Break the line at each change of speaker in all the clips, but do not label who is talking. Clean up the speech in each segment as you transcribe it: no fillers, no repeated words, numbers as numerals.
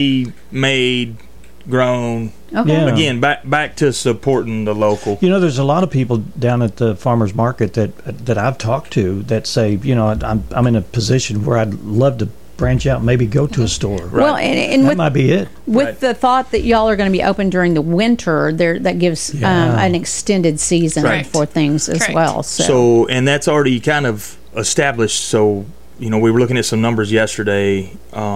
made, grown.
Okay.
Yeah.
Again, back to supporting the local.
There's a lot of people down at the farmers market that I've talked to that say, I'm in a position where I'd love to branch out and maybe go to a store.
Right.
Well, and
that might be it.
with the thought that y'all are going to be open during the winter, that gives an extended season
Correct.
for things as
Correct.
well.
So, and that's already kind of established. So, we were looking at some numbers yesterday.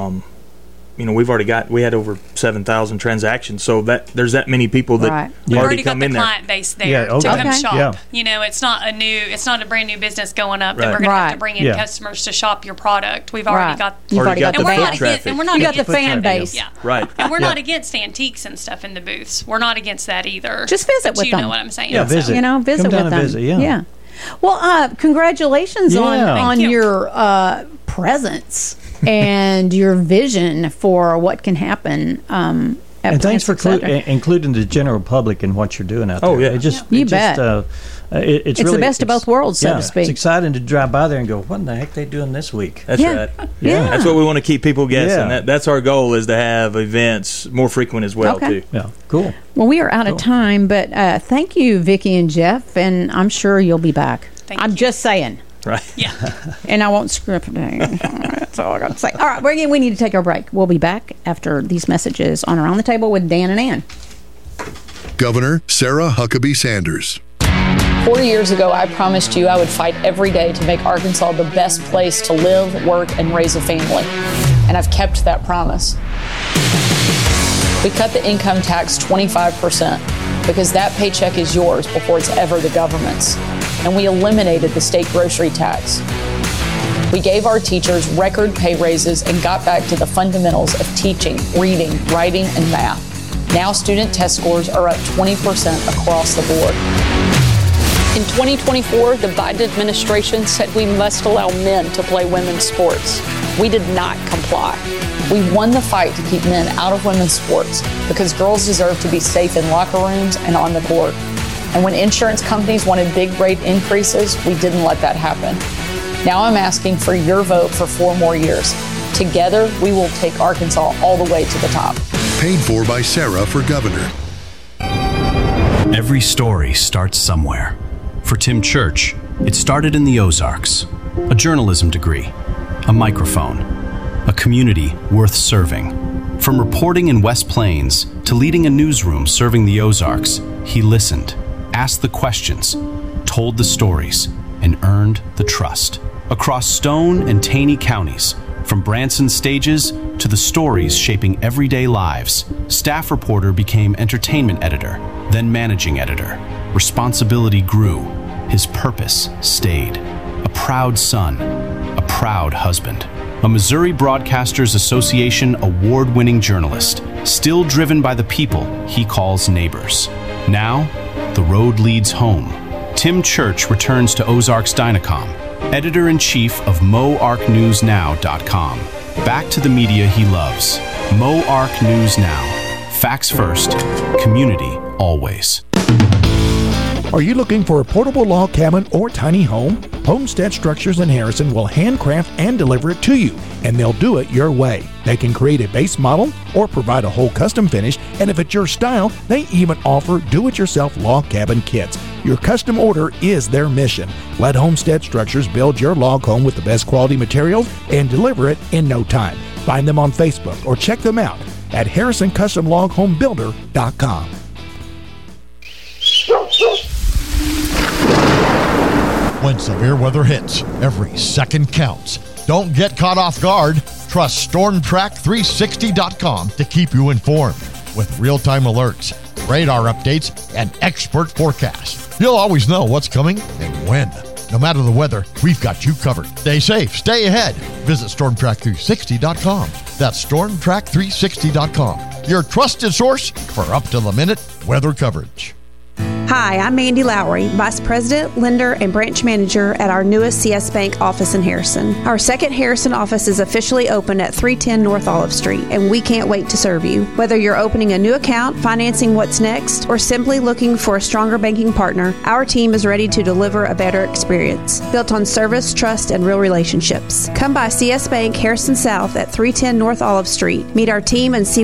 We had over 7,000 transactions. So there's that many people that
Right.
We've
already
already got
come
the
in there.
client base there
Yeah, okay.
to come
Okay.
shop.
Yeah.
It's not a brand new business going up that
Right.
we're going to have
Right.
to bring in
Yeah.
customers to shop your product. We've already
Right.
got,
You've already got
the
and we're
fan.
not
foot
against,
traffic.
and we're not
You got the
against
fan base.
Yeah.
Right.
And we're
Yeah.
not against antiques and stuff in the booths. We're not against that either.
Just visit
But
with
you
them.
know what I'm saying.
Yeah,
So-
visit.
visit
Come down
with
and
them.
visit, yeah.
Well, congratulations
Yeah.
on
Thank you.
your presence and your vision for what can happen. At
And thanks for
Plants, et cetera.
including the general public in what you're doing out there.
Oh, yeah.
You bet.
It's
It's
really
the best of both worlds, so to
yeah,
speak.
It's exciting to drive by there and go, what in the heck they doing this week?
That's
Yeah.
right.
Yeah.
That's what we want to keep people guessing.
Yeah.
That's our goal, is to have events more frequent as well,
Okay.
too.
Yeah, cool.
Well, we are out of time, but thank you, Vicki and Jeff, and I'm sure you'll be back.
Thank
I'm
you.
just saying.
Right.
Yeah.
And I won't screw up anything. That's all I got to say. All right, we need to take our break. We'll be back after these messages on Around the Table with Dan and Ann.
Governor Sarah Huckabee Sanders.
40 years ago, I promised you I would fight every day to make Arkansas the best place to live, work, and raise a family. And I've kept that promise. We cut the income tax 25% because that paycheck is yours before it's ever the government's. And we eliminated the state grocery tax. We gave our teachers record pay raises and got back to the fundamentals of teaching, reading, writing, and math. Now student test scores are up 20% across the board. In 2024, the Biden administration said we must allow men to play women's sports. We did not comply. We won the fight to keep men out of women's sports because girls deserve to be safe in locker rooms and on the court. And when insurance companies wanted big rate increases, we didn't let that happen. Now I'm asking for your vote for 4 more years. Together, we will take Arkansas all the way to the top.
Paid for by Sarah for governor.
Every story starts somewhere. For Tim Church, it started in the Ozarks. A journalism degree, a microphone, a community worth serving. From reporting in West Plains to leading a newsroom serving the Ozarks, he listened, asked the questions, told the stories, and earned the trust. Across Stone and Taney counties, from Branson stages to the stories shaping everyday lives, staff reporter became entertainment editor, then managing editor. Responsibility grew. His purpose stayed. A proud son, a proud husband. A Missouri Broadcasters Association award-winning journalist, still driven by the people he calls neighbors. Now, the road leads home. Tim Church returns to Ozarks Dynacom, editor-in-chief of MoArkNewsNow.com. Back to the media he loves. MoArk News Now. Facts first, community always.
Are you looking for a portable log cabin or tiny home? Homestead Structures in Harrison will handcraft and deliver it to you, and they'll do it your way. They can create a base model or provide a whole custom finish, and if it's your style, they even offer do-it-yourself log cabin kits. Your custom order is their mission. Let Homestead Structures build your log home with the best quality materials and deliver it in no time. Find them on Facebook or check them out at HarrisonCustomLogHomeBuilder.com.
When severe weather hits, every second counts. Don't get caught off guard. Trust StormTrack360.com to keep you informed with real-time alerts, radar updates, and expert forecasts. You'll always know what's coming and when. No matter the weather, we've got you covered. Stay safe, stay ahead. Visit StormTrack360.com. That's StormTrack360.com, your trusted source for up-to-the-minute weather coverage.
Hi, Hi, I'm Mandy Lowry, Vice President, Lender, and Branch Manager at our newest CS Bank office in Harrison. Our second Harrison office is officially open at 310 North Olive Street, and we can't wait to serve you. Whether you're opening a new account, financing what's next, or simply looking for a stronger banking partner, our team is ready to deliver a better experience, built on service, trust, and real relationships. Come by CS Bank Harrison South at 310 North Olive Street. Meet our team and see